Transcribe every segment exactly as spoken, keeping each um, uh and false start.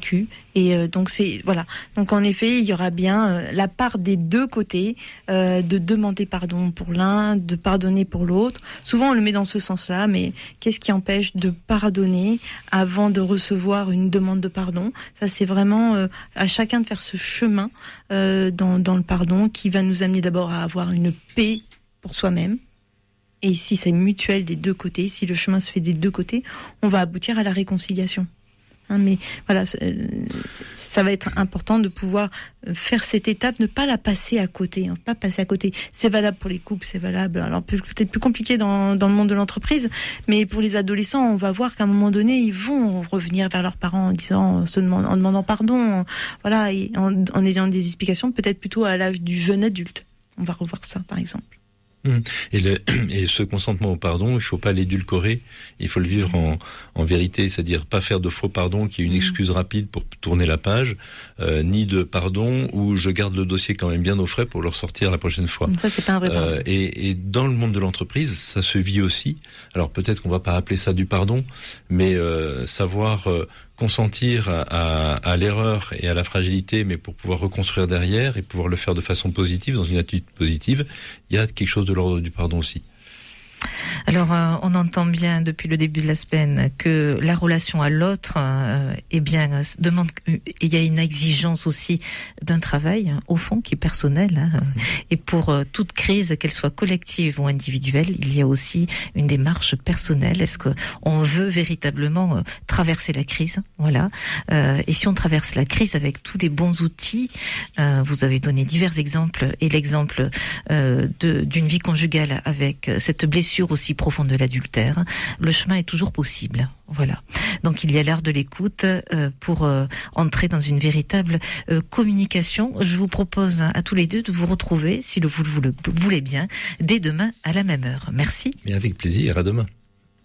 vécu. Et euh, donc c'est voilà. Donc en effet, il y aura bien euh, la part des deux côtés euh, de demander pardon pour l'un, de pardonner pour l'autre. Souvent on le met dans ce sens-là, mais qu'est-ce qui empêche de pardonner avant de recevoir une demande de pardon ? Ça c'est vraiment euh, à chacun de faire ce chemin euh, dans dans le pardon qui va nous amener d'abord à avoir une paix pour soi-même. Et si c'est mutuel des deux côtés, si le chemin se fait des deux côtés, on va aboutir à la réconciliation. Hein, mais voilà, ça va être important de pouvoir faire cette étape, ne pas la passer à côté, hein, pas passer à côté. C'est valable pour les couples, c'est valable. Alors peut-être plus compliqué dans dans le monde de l'entreprise, mais pour les adolescents, on va voir qu'à un moment donné, ils vont revenir vers leurs parents en disant, en, se demandant, en demandant pardon, voilà, et en, en ayant des explications, peut-être plutôt à l'âge du jeune adulte. On va revoir ça, par exemple. Et, le, et ce consentement au pardon, il faut pas l'édulcorer, il faut le vivre en, en vérité, c'est-à-dire pas faire de faux pardon qui est une excuse rapide pour tourner la page, euh, ni de pardon où je garde le dossier quand même bien au frais pour le ressortir la prochaine fois. Ça, c'est pas un vrai pardon. Euh, et, et dans le monde de l'entreprise, ça se vit aussi. Alors peut-être qu'on va pas appeler ça du pardon, mais euh, savoir euh, consentir à, à, à l'erreur et à la fragilité, mais pour pouvoir reconstruire derrière et pouvoir le faire de façon positive, dans une attitude positive, il y a quelque chose de l'ordre du pardon aussi. Alors, euh, on entend bien depuis le début de la semaine que la relation à l'autre, euh, eh bien, demande. Il y a une exigence aussi d'un travail, hein, au fond, qui est personnel. Hein, mmh. Et pour euh, toute crise, qu'elle soit collective ou individuelle, il y a aussi une démarche personnelle. Est-ce que on veut véritablement euh, traverser la crise ? Voilà. Euh, et si on traverse la crise avec tous les bons outils, euh, vous avez donné divers exemples, et l'exemple euh, de, d'une vie conjugale avec cette blessure aussi profonde de l'adultère, le chemin est toujours possible. Voilà. Donc il y a l'art de l'écoute euh, pour euh, entrer dans une véritable euh, communication. Je vous propose à, à tous les deux de vous retrouver, si le, vous, vous le voulez bien, dès demain à la même heure. Merci. Et avec plaisir, à demain.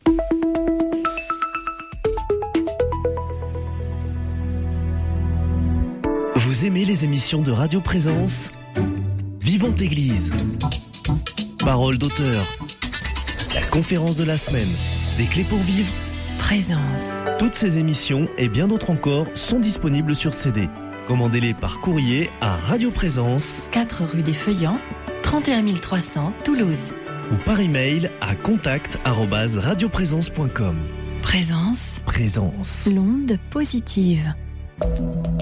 Vous aimez les émissions de Radio Présence ? Vivante Église. Parole d'auteur. La conférence de la semaine, des clés pour vivre. Présence. Toutes ces émissions et bien d'autres encore sont disponibles sur C D. Commandez-les par courrier à Radio Présence, quatre rue des Feuillants, trente et un mille trois cents, Toulouse. Ou par email à contact arobase radioprésence point com. Présence. Présence. L'onde positive.